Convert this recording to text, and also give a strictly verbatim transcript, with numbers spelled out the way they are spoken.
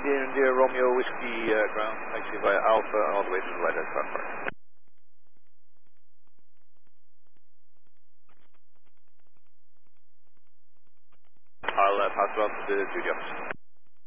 India, India, Romeo, Whiskey, uh, ground, taxi via Alpha and all the way to the right-hand car park. I'll uh, pass it on to the duty officer.